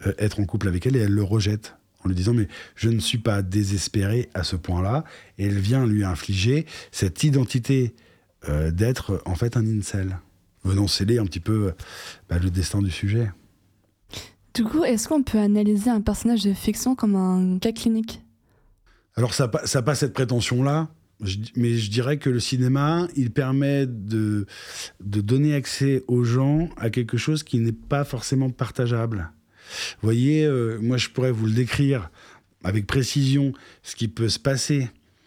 être en couple avec elle, et elle le rejette en lui disant « mais je ne suis pas désespérée à ce point-là », et elle vient lui infliger cette identité d'être en fait un incel, venant sceller un petit peu le destin du sujet. Du coup, est-ce qu'on peut analyser un personnage de fiction comme un cas clinique ? Alors ça n'a pas cette prétention-là, mais je dirais que le cinéma, il permet de donner accès aux gens à quelque chose qui n'est pas forcément partageable. Vous voyez, moi je pourrais vous le décrire avec précision, ce qui peut se passer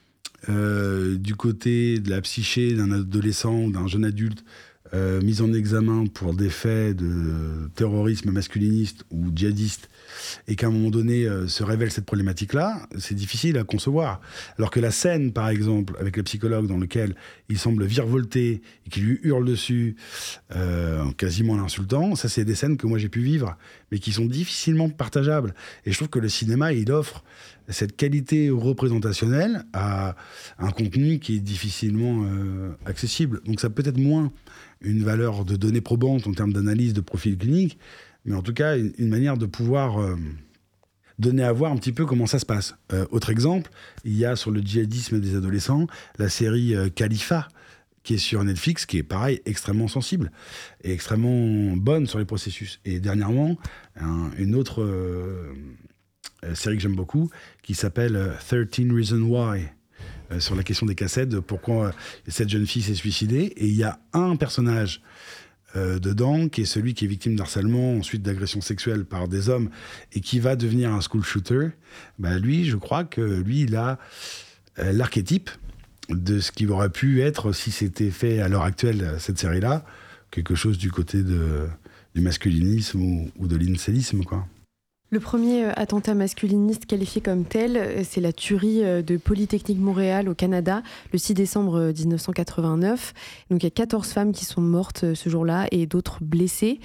du côté de la psyché d'un adolescent ou d'un jeune adulte mis en examen pour des faits de terrorisme masculiniste ou djihadiste, et qu'à un moment donné se révèle cette problématique-là, c'est difficile à concevoir. Alors que la scène, par exemple, avec le psychologue dans lequel il semble virevolter et qui lui hurle dessus, quasiment l'insultant, ça c'est des scènes que moi j'ai pu vivre, mais qui sont difficilement partageables. Et je trouve que le cinéma, il offre cette qualité représentationnelle à un contenu qui est difficilement accessible. Donc ça peut être moins une valeur de données probantes en termes d'analyse de profil clinique, mais en tout cas une manière de pouvoir donner à voir un petit peu comment ça se passe. Autre exemple, il y a sur le djihadisme des adolescents la série Khalifa, qui est sur Netflix, qui est pareil, extrêmement sensible et extrêmement bonne sur les processus. Et dernièrement, une autre série que j'aime beaucoup, qui s'appelle 13 Reasons Why, sur la question des cassettes, de pourquoi cette jeune fille s'est suicidée. Et il y a un personnage dedans, qui est celui qui est victime d'harcèlement, ensuite d'agression sexuelle par des hommes, et qui va devenir un school shooter. Lui, je crois que lui, il a l'archétype de ce qui aurait pu être, si c'était fait à l'heure actuelle, cette série-là, quelque chose du côté du masculinisme ou de l'incélisme, quoi. Le premier attentat masculiniste qualifié comme tel, c'est la tuerie de Polytechnique Montréal au Canada, le 6 décembre 1989. Donc il y a 14 femmes qui sont mortes ce jour-là et d'autres blessées.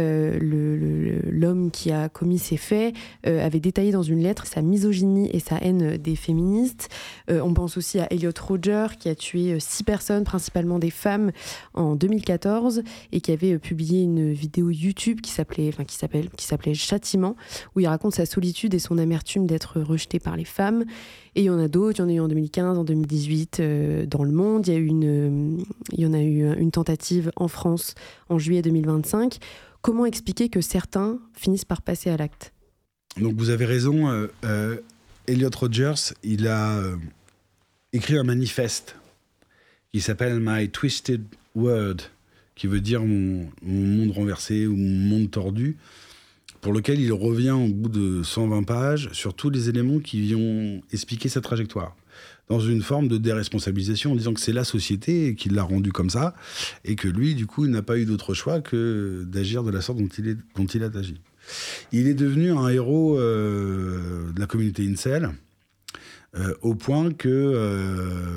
L'homme qui a commis ces faits avait détaillé dans une lettre sa misogynie et sa haine des féministes. On pense aussi à Elliot Rodger qui a tué 6 personnes, principalement des femmes, en 2014 et qui avait publié une vidéo YouTube qui s'appelait Châtiment, où il raconte sa solitude et son amertume d'être rejeté par les femmes. Et il y en a d'autres, il y en a eu en 2015, en 2018, dans le monde. Il y en a eu une tentative en France en juillet 2025. Comment expliquer que certains finissent par passer à l'acte ? Donc vous avez raison, Elliot Rodgers, il a écrit un manifeste qui s'appelle My Twisted World, qui veut dire mon monde renversé ou mon monde tordu, pour lequel il revient au bout de 120 pages sur tous les éléments qui ont expliqué sa trajectoire, dans une forme de déresponsabilisation, en disant que c'est la société qui l'a rendu comme ça, et que lui, du coup, il n'a pas eu d'autre choix que d'agir de la sorte dont il a agi. Il est devenu un héros de la communauté incel, au point que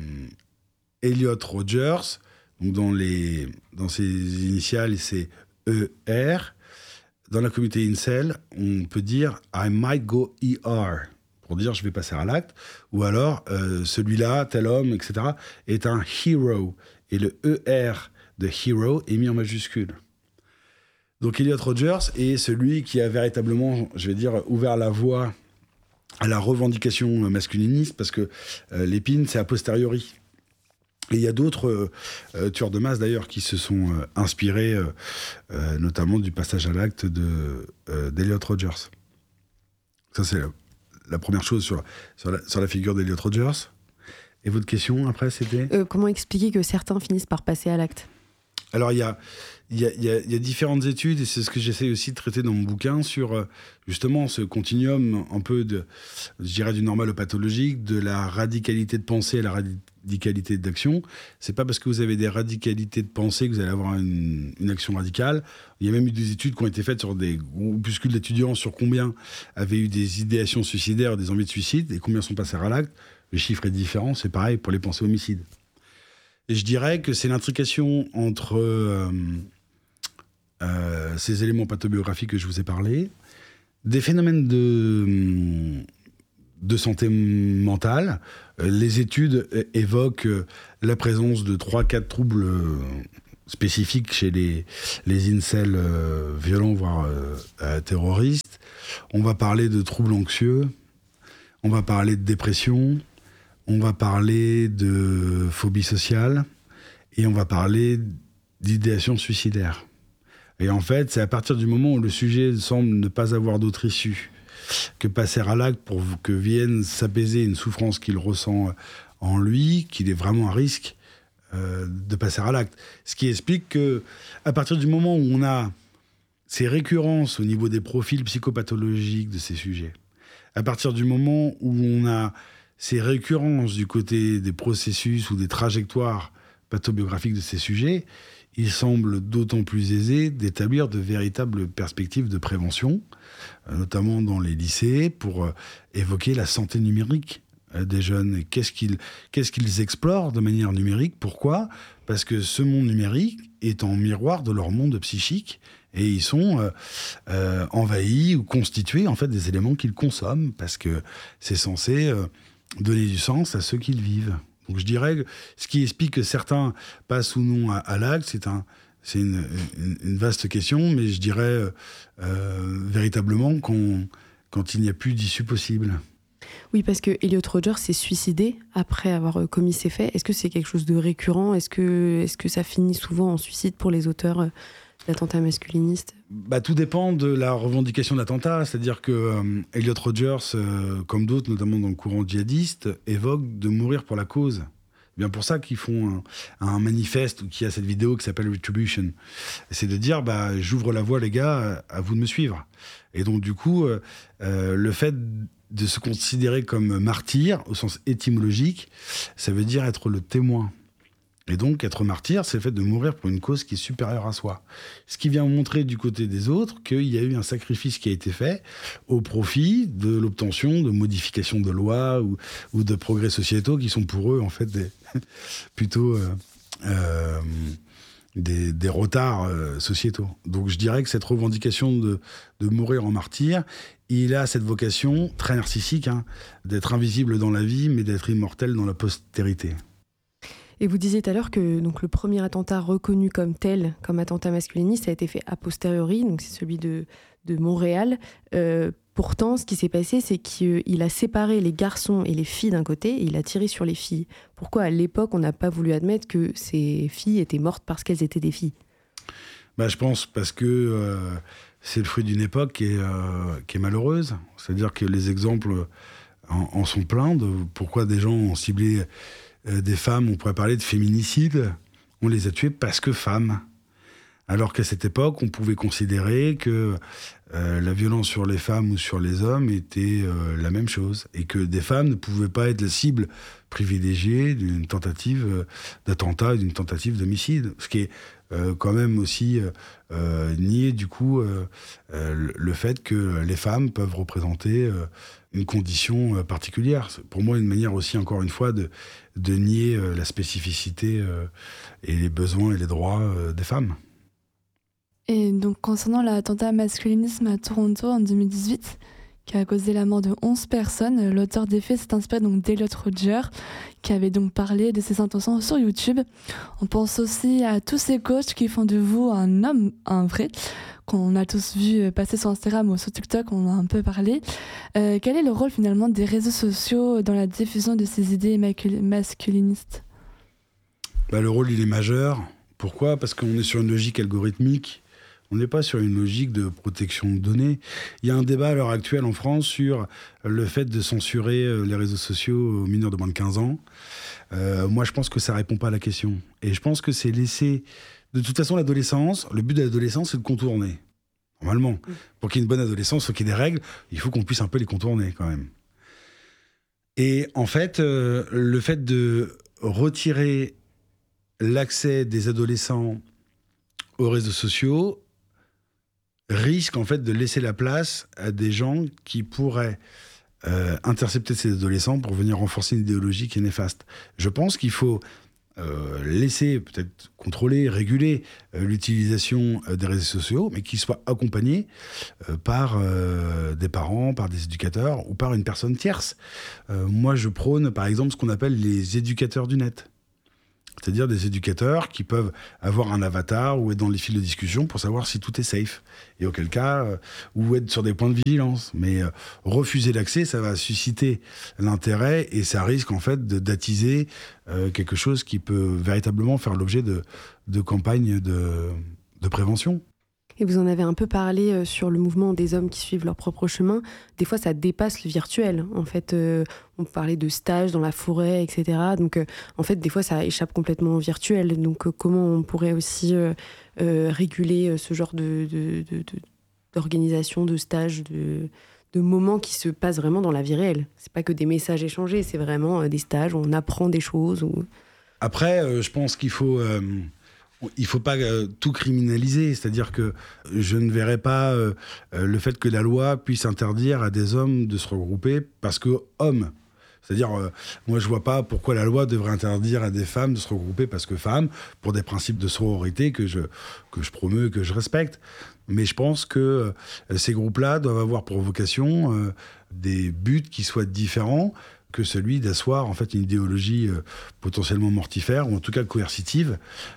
Elliot Rodgers, donc dans ses initiales, c'est ER. Dans la communauté incel, on peut dire « I might go ER », pour dire « je vais passer à l'acte », ou alors « celui-là, tel homme, etc. » est un « hero », et le ER de « hero » est mis en majuscule. Donc Elliot Rodgers est celui qui a véritablement, je vais dire, ouvert la voie à la revendication masculiniste, parce que l'épine, c'est a posteriori. Et il y a d'autres tueurs de masse, d'ailleurs, qui se sont inspirés, notamment du passage à l'acte d'Elliot Rodgers. Ça, c'est la première chose sur la figure d'Elliot Rodgers. Et votre question, après, c'était comment expliquer que certains finissent par passer à l'acte ? Alors, il y a différentes études, et c'est ce que j'essaie aussi de traiter dans mon bouquin, sur justement ce continuum un peu je dirais, du normal au pathologique, de la radicalité de pensée à la radicalité d'action. C'est pas parce que vous avez des radicalités de pensée que vous allez avoir une action radicale. Il y a même eu des études qui ont été faites sur des groupuscules d'étudiants sur combien avaient eu des idéations suicidaires, des envies de suicide, et combien sont passés à l'acte. Le chiffre est différent, c'est pareil pour les pensées homicides. Et je dirais que c'est l'intrication entre ces éléments pathobiographiques que je vous ai parlé, des phénomènes de santé mentale. Les études évoquent la présence de 3-4 troubles spécifique chez les incels violents, voire terroristes. On va parler de troubles anxieux, on va parler de dépression, on va parler de phobie sociale et on va parler d'idéation suicidaire. Et en fait, c'est à partir du moment où le sujet semble ne pas avoir d'autre issue que passer à l'acte pour que vienne s'apaiser une souffrance qu'il ressent en lui, qu'il est vraiment à risque de passer à l'acte. Ce qui explique que à partir du moment où on a ces récurrences au niveau des profils psychopathologiques de ces sujets, à partir du moment où on a ces récurrences du côté des processus ou des trajectoires pathobiographiques de ces sujets, il semble d'autant plus aisé d'établir de véritables perspectives de prévention, notamment dans les lycées, pour évoquer la santé numérique des jeunes. Et qu'est-ce qu'ils explorent de manière numérique ? Pourquoi ? Parce que ce monde numérique est en miroir de leur monde psychique et ils sont envahis ou constitués en fait des éléments qu'ils consomment parce que c'est censé donner du sens à ceux qu'ils vivent. Donc je dirais que ce qui explique que certains passent ou non à l'acte, c'est une vaste question, mais je dirais véritablement quand il n'y a plus d'issue possible. Oui, parce que Elliot Rodgers s'est suicidé après avoir commis ces faits. Est-ce que c'est quelque chose de récurrent ? Est-ce que ça finit souvent en suicide pour les auteurs d'attentats masculinistes ? Tout dépend de la revendication d'attentat. C'est-à-dire que Elliot Rodgers, comme d'autres, notamment dans le courant djihadiste, évoque de mourir pour la cause. C'est bien pour ça qu'ils font un manifeste ou qu'il y a cette vidéo qui s'appelle Retribution. C'est de dire, j'ouvre la voie, les gars, à vous de me suivre. Et donc, du coup, le fait de se considérer comme martyr, au sens étymologique, ça veut dire être le témoin. Et donc, être martyr, c'est le fait de mourir pour une cause qui est supérieure à soi. Ce qui vient montrer du côté des autres qu'il y a eu un sacrifice qui a été fait au profit de l'obtention de modifications de lois ou de progrès sociétaux qui sont pour eux, en fait, plutôt des retards sociétaux. Donc, je dirais que cette revendication de mourir en martyr, il a cette vocation très narcissique, d'être invisible dans la vie, mais d'être immortel dans la postérité. Et vous disiez tout à l'heure que donc, le premier attentat reconnu comme tel, comme attentat masculiniste, a été fait a posteriori, donc c'est celui de Montréal. Pourtant, ce qui s'est passé, c'est qu'il a séparé les garçons et les filles d'un côté et il a tiré sur les filles. Pourquoi, à l'époque, on n'a pas voulu admettre que ces filles étaient mortes parce qu'elles étaient des filles ? Je pense parce que c'est le fruit d'une époque qui est malheureuse. C'est-à-dire que les exemples en sont pleins de pourquoi des gens ont ciblé des femmes, on pourrait parler de féminicide, on les a tuées parce que femmes. Alors qu'à cette époque, on pouvait considérer que la violence sur les femmes ou sur les hommes était la même chose, et que des femmes ne pouvaient pas être la cible privilégiée d'une tentative d'attentat, d'une tentative d'homicide. Ce qui est quand même aussi nier du coup le fait que les femmes peuvent représenter une condition particulière. C'est pour moi une manière aussi, encore une fois, de nier la spécificité et les besoins et les droits des femmes. Et donc, concernant l'attentat masculinisme à Toronto en 2018, qui a causé la mort de 11 personnes, l'auteur des faits s'est inspiré donc d'Elliot Rodgers, qui avait donc parlé de ses intentions sur YouTube. On pense aussi à tous ces coachs qui font de vous un homme, un vrai, qu'on a tous vu passer sur Instagram ou sur TikTok, on en a un peu parlé. Quel est le rôle finalement des réseaux sociaux dans la diffusion de ces idées masculinistes ? Le rôle, il est majeur. Pourquoi ? Parce qu'on est sur une logique algorithmique. On n'est pas sur une logique de protection de données. Il y a un débat à l'heure actuelle en France sur le fait de censurer les réseaux sociaux aux mineurs de moins de 15 ans. Moi, je pense que ça ne répond pas à la question. Et je pense que c'est laisser... De toute façon, l'adolescence, le but de l'adolescence, c'est de contourner. Normalement. Pour qu'il y ait une bonne adolescence, il faut qu'il y ait des règles. Il faut qu'on puisse un peu les contourner, quand même. Et en fait, le fait de retirer l'accès des adolescents aux réseaux sociaux risque en fait de laisser la place à des gens qui pourraient intercepter ces adolescents pour venir renforcer une idéologie qui est néfaste. Je pense qu'il faut laisser, peut-être contrôler, réguler l'utilisation des réseaux sociaux, mais qu'ils soient accompagnés par des parents, par des éducateurs ou par une personne tierce. Moi, je prône par exemple ce qu'on appelle les éducateurs du net. C'est-à-dire des éducateurs qui peuvent avoir un avatar ou être dans les fils de discussion pour savoir si tout est safe. Et auquel cas, ou être sur des points de vigilance. Mais refuser l'accès, ça va susciter l'intérêt et ça risque en fait d'attiser quelque chose qui peut véritablement faire l'objet de campagnes de prévention. Et vous en avez un peu parlé sur le mouvement des hommes qui suivent leur propre chemin. Des fois, ça dépasse le virtuel. En fait, on parlait de stages dans la forêt, etc. Donc, en fait, des fois, ça échappe complètement au virtuel. Donc, comment on pourrait aussi réguler ce genre d'organisation, de stages, de moments qui se passent vraiment dans la vie réelle. C'est pas que des messages échangés, c'est vraiment des stages où on apprend des choses. Après, je pense qu'il faut... il ne faut pas tout criminaliser, c'est-à-dire que je ne verrais pas le fait que la loi puisse interdire à des hommes de se regrouper parce que hommes. C'est-à-dire, moi je ne vois pas pourquoi la loi devrait interdire à des femmes de se regrouper parce que femmes, pour des principes de sororité que je promeus, que je respecte. Mais je pense que ces groupes-là doivent avoir pour vocation des buts qui soient différents que celui d'asseoir en fait une idéologie potentiellement mortifère ou en tout cas coercitive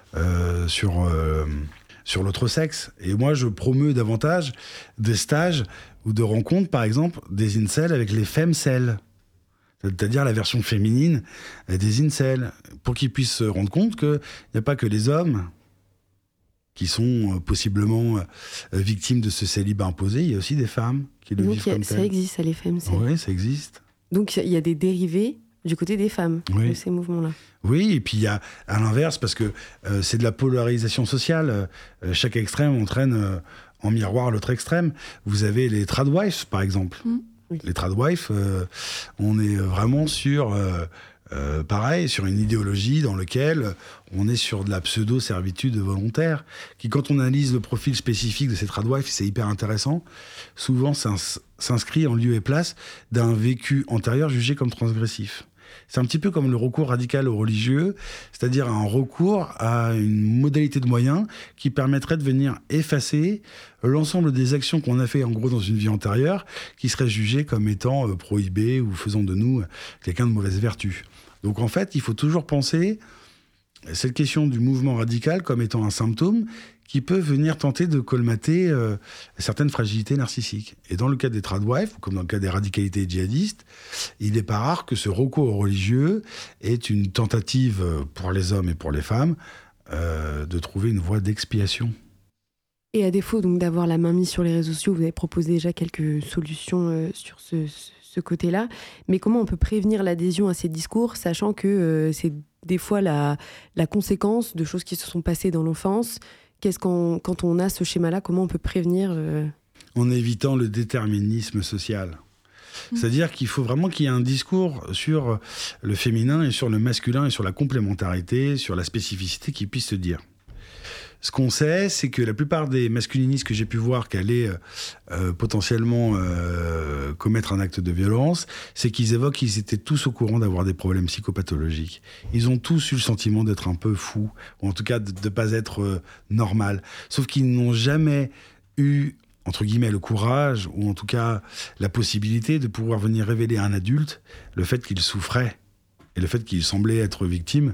sur l'autre sexe. Et moi, je promeus davantage des stages ou de rencontres, par exemple, des incels avec les femcels, c'est-à-dire la version féminine des incels, pour qu'ils puissent se rendre compte qu'il n'y a pas que les hommes qui sont possiblement victimes de ce célibat imposé, il y a aussi des femmes qui le vivent comme tel. Ça existe, les femcels. Oui, ça existe. Donc il y a des dérivés du côté des femmes de ces mouvements-là. Oui, et puis il y a à l'inverse, parce que c'est de la polarisation sociale. Chaque extrême entraîne en miroir l'autre extrême. Vous avez les tradwives, par exemple. Oui. Les tradwives, on est vraiment sur... pareil, sur une idéologie dans laquelle on est sur de la pseudo-servitude volontaire, qui, quand on analyse le profil spécifique de ces tradwives, c'est hyper intéressant, souvent s'inscrit en lieu et place d'un vécu antérieur jugé comme transgressif. C'est un petit peu comme le recours radical au religieux, c'est-à-dire un recours à une modalité de moyens qui permettrait de venir effacer l'ensemble des actions qu'on a fait en gros dans une vie antérieure, qui seraient jugées comme étant prohibées ou faisant de nous quelqu'un de mauvaise vertu. Donc en fait, il faut toujours penser cette question du mouvement radical comme étant un symptôme qui peut venir tenter de colmater certaines fragilités narcissiques. Et dans le cas des tradwives, comme dans le cas des radicalités djihadistes, il n'est pas rare que ce recours au religieux est une tentative pour les hommes et pour les femmes de trouver une voie d'expiation. Et à défaut donc, d'avoir la main mise sur les réseaux sociaux, vous avez proposé déjà quelques solutions sur ce côté-là. Mais comment on peut prévenir l'adhésion à ces discours, sachant que c'est des fois la conséquence de choses qui se sont passées dans l'enfance? Quand on a ce schéma-là, comment on peut prévenir En évitant le déterminisme social. C'est-à-dire qu'il faut vraiment qu'il y ait un discours sur le féminin et sur le masculin et sur la complémentarité, sur la spécificité qui puisse se dire. Ce qu'on sait, c'est que la plupart des masculinistes que j'ai pu voir qui allaient potentiellement commettre un acte de violence, c'est qu'ils évoquent qu'ils étaient tous au courant d'avoir des problèmes psychopathologiques. Ils ont tous eu le sentiment d'être un peu fous, ou en tout cas de ne pas être normal. Sauf qu'ils n'ont jamais eu, entre guillemets, le courage, ou en tout cas la possibilité de pouvoir venir révéler à un adulte le fait qu'il souffrait, et le fait qu'il semblait être victime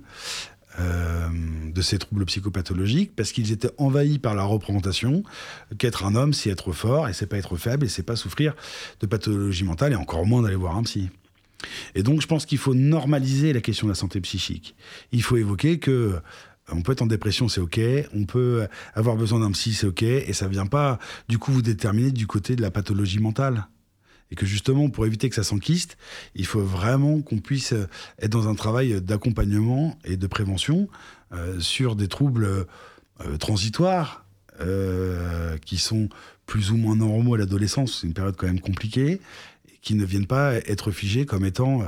de ces troubles psychopathologiques, parce qu'ils étaient envahis par la représentation qu'être un homme, c'est être fort, et c'est pas être faible, et c'est pas souffrir de pathologie mentale, et encore moins d'aller voir un psy. Et donc je pense qu'il faut normaliser la question de la santé psychique. Il faut évoquer que on peut être en dépression, c'est ok, on peut avoir besoin d'un psy, c'est ok, et ça vient pas du coup vous déterminer du côté de la pathologie mentale. Et que justement, pour éviter que ça s'enquiste, il faut vraiment qu'on puisse être dans un travail d'accompagnement et de prévention sur des troubles transitoires qui sont plus ou moins normaux à l'adolescence. C'est une période quand même compliquée, qui ne viennent pas être figés comme étant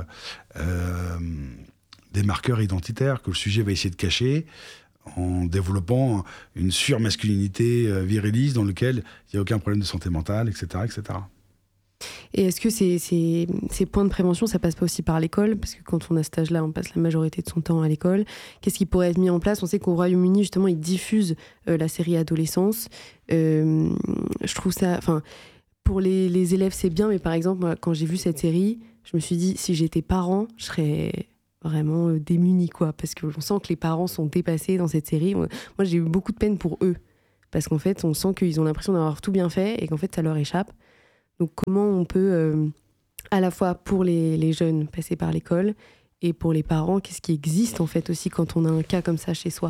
des marqueurs identitaires que le sujet va essayer de cacher en développant une surmasculinité viriliste dans laquelle il n'y a aucun problème de santé mentale, etc., etc. Et est-ce que ces points de prévention, ça passe pas aussi par l'école? Parce que quand on a cet âge-là, on passe la majorité de son temps à l'école. Qu'est-ce qui pourrait être mis en place? On sait qu'au Royaume-Uni, justement, ils diffusent la série Adolescence. Je trouve ça... Pour les élèves, c'est bien, mais par exemple, moi, quand j'ai vu cette série, je me suis dit, si j'étais parent, je serais vraiment démunis, quoi, parce qu'on sent que les parents sont dépassés dans cette série. Moi, j'ai eu beaucoup de peine pour eux, parce qu'en fait, on sent qu'ils ont l'impression d'avoir tout bien fait et qu'en fait, ça leur échappe. Donc, comment on peut, à la fois pour les jeunes, passer par l'école, et pour les parents, qu'est-ce qui existe, en fait, aussi, quand on a un cas comme ça chez soi ?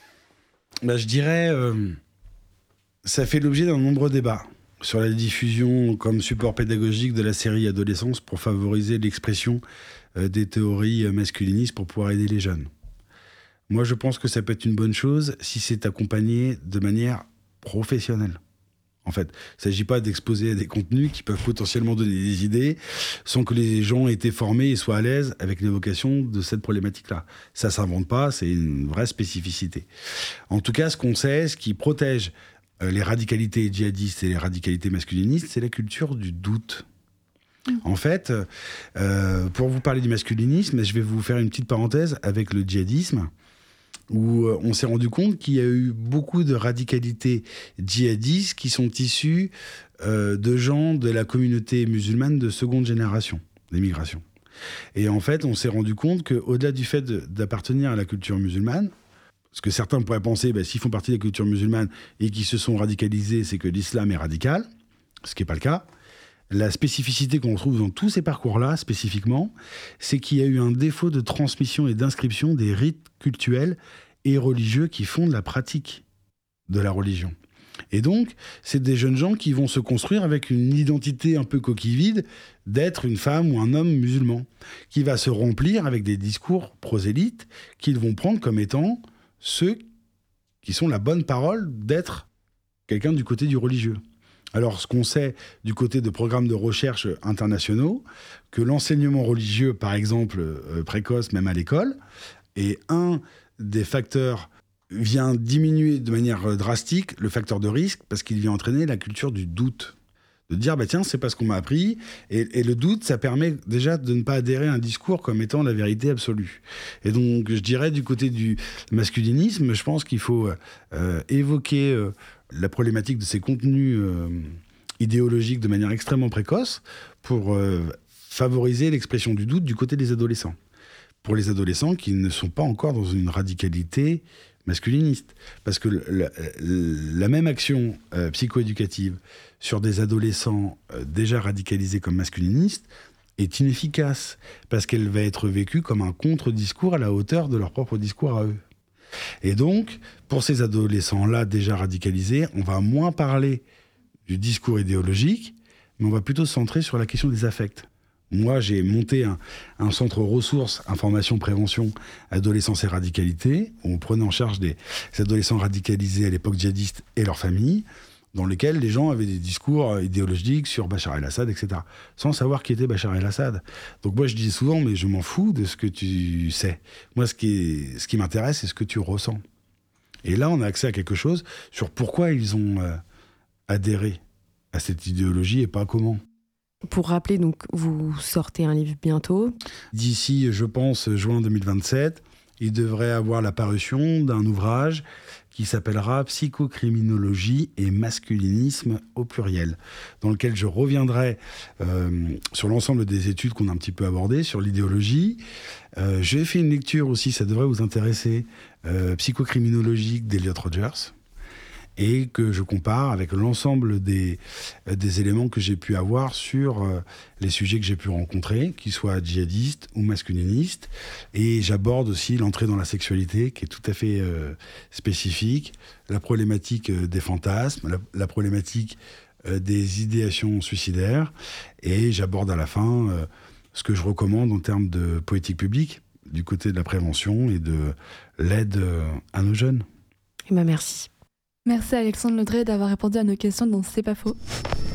Je dirais, ça fait l'objet d'un nombreux débats sur la diffusion comme support pédagogique de la série Adolescence pour favoriser l'expression des théories masculinistes pour pouvoir aider les jeunes. Moi, je pense que ça peut être une bonne chose si c'est accompagné de manière professionnelle. En fait, il ne s'agit pas d'exposer des contenus qui peuvent potentiellement donner des idées sans que les gens aient été formés et soient à l'aise avec l'évocation de cette problématique-là. Ça ne s'invente pas, c'est une vraie spécificité. En tout cas, ce qu'on sait, ce qui protège les radicalités djihadistes et les radicalités masculinistes, c'est la culture du doute. En fait, pour vous parler du masculinisme, je vais vous faire une petite parenthèse avec le djihadisme, où on s'est rendu compte qu'il y a eu beaucoup de radicalités djihadistes qui sont issues de gens de la communauté musulmane de seconde génération d'émigration. Et en fait, on s'est rendu compte qu'au-delà du fait d'appartenir à la culture musulmane, parce que certains pourraient penser, s'ils font partie de la culture musulmane et qu'ils se sont radicalisés, c'est que l'islam est radical, ce qui n'est pas le cas. La spécificité qu'on retrouve dans tous ces parcours-là, spécifiquement, c'est qu'il y a eu un défaut de transmission et d'inscription des rites cultuels et religieux qui fondent la pratique de la religion. Et donc, c'est des jeunes gens qui vont se construire avec une identité un peu coquille vide d'être une femme ou un homme musulman, qui va se remplir avec des discours prosélytes qu'ils vont prendre comme étant ceux qui sont la bonne parole d'être quelqu'un du côté du religieux. Alors, ce qu'on sait du côté de programmes de recherche internationaux, que l'enseignement religieux, par exemple, précoce, même à l'école, est un des facteurs, vient diminuer de manière drastique le facteur de risque, parce qu'il vient entraîner la culture du doute. De dire, tiens, c'est pas ce qu'on m'a appris. Et le doute, ça permet déjà de ne pas adhérer à un discours comme étant la vérité absolue. Et donc, je dirais, du côté du masculinisme, je pense qu'il faut évoquer la problématique de ces contenus idéologiques de manière extrêmement précoce pour favoriser l'expression du doute du côté des adolescents. Pour les adolescents qui ne sont pas encore dans une radicalité masculiniste. Parce que la même action psychoéducative sur des adolescents déjà radicalisés comme masculinistes est inefficace, parce qu'elle va être vécue comme un contre-discours à la hauteur de leur propre discours à eux. Et donc, pour ces adolescents-là déjà radicalisés, on va moins parler du discours idéologique, mais on va plutôt se centrer sur la question des affects. Moi, j'ai monté un centre ressources, information, prévention, adolescence et radicalité, où on prenait en charge des adolescents radicalisés à l'époque djihadiste et leurs familles, dans lesquels les gens avaient des discours idéologiques sur Bachar el-Assad, etc., sans savoir qui était Bachar el-Assad. Donc moi, je dis souvent, mais je m'en fous de ce que tu sais. Moi, ce qui m'intéresse, c'est ce que tu ressens. Et là, on a accès à quelque chose sur pourquoi ils ont adhéré à cette idéologie et pas comment. Pour rappeler, donc, vous sortez un livre bientôt. D'ici, je pense, juin 2027, il devrait avoir la parution d'un ouvrage qui s'appellera « Psychocriminologie et masculinisme au pluriel », dans lequel je reviendrai sur l'ensemble des études qu'on a un petit peu abordées, sur l'idéologie. J'ai fait une lecture aussi, ça devrait vous intéresser, psychocriminologique d'Elliot Rogers, et que je compare avec l'ensemble des éléments que j'ai pu avoir sur les sujets que j'ai pu rencontrer, qu'ils soient djihadistes ou masculinistes. Et j'aborde aussi l'entrée dans la sexualité, qui est tout à fait spécifique, la problématique des fantasmes, la problématique des idéations suicidaires, et j'aborde à la fin ce que je recommande en termes de politique publique, du côté de la prévention et de l'aide à nos jeunes. Eh ben merci. Merci à Alexandre Ledré d'avoir répondu à nos questions dans C'est pas faux.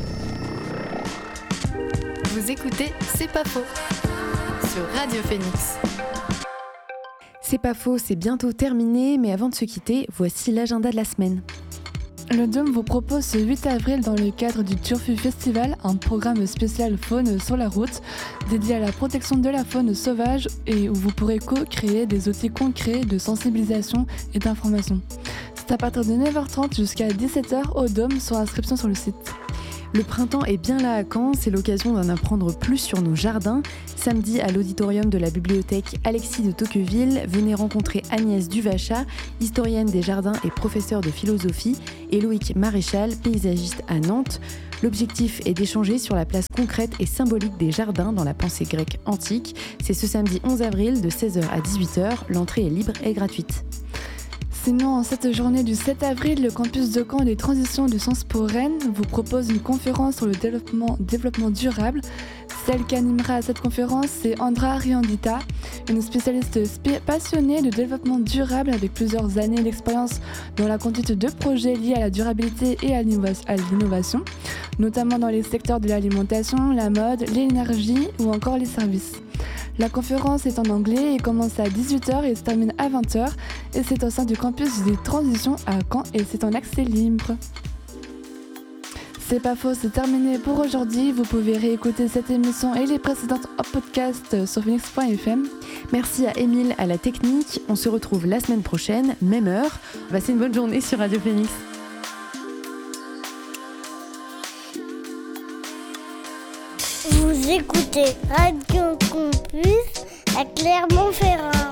Vous écoutez C'est pas faux sur Radio Phoenix. C'est pas faux, c'est bientôt terminé, mais avant de se quitter, voici l'agenda de la semaine. Le Dôme vous propose ce 8 avril, dans le cadre du Turfu Festival, un programme spécial faune sur la route, dédié à la protection de la faune sauvage et où vous pourrez co-créer des outils concrets de sensibilisation et d'information. C'est à partir de 9h30 jusqu'à 17h au Dôme, sur inscription sur le site. Le printemps est bien là à Caen, c'est l'occasion d'en apprendre plus sur nos jardins. Samedi, à l'auditorium de la bibliothèque Alexis de Tocqueville, venez rencontrer Agnès Duvachat, historienne des jardins et professeure de philosophie, et Loïc Maréchal, paysagiste à Nantes. L'objectif est d'échanger sur la place concrète et symbolique des jardins dans la pensée grecque antique. C'est ce samedi 11 avril de 16h à 18h. L'entrée est libre et gratuite. Sinon, en cette journée du 7 avril, le campus de Caen des transitions de Sciences Po Rennes vous propose une conférence sur le développement durable. Celle qui animera cette conférence, c'est Andra Riandita, une spécialiste passionnée de développement durable avec plusieurs années d'expérience dans la conduite de projets liés à la durabilité et à l'innovation, notamment dans les secteurs de l'alimentation, la mode, l'énergie ou encore les services. La conférence est en anglais et commence à 18h et se termine à 20h et c'est au sein du campus des transitions à Caen et c'est en accès libre. C'est pas faux, c'est terminé pour aujourd'hui. Vous pouvez réécouter cette émission et les précédentes en podcast sur phoenix.fm. Merci à Émile à la technique. On se retrouve la semaine prochaine, même heure. Passez une bonne journée sur Radio Phoenix. Vous écoutez Radio Campus à Clermont-Ferrand.